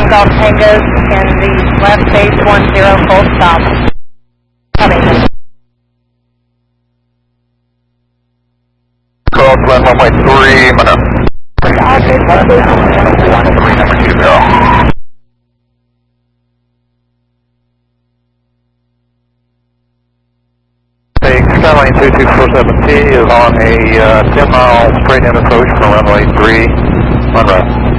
Golf Tango's in the left base 10 full stop. Coming. Call Glen runway 3, minute. 13, number 20. Skyline 2247T is on a 10-mile straight in approach from runway 3, Monroe.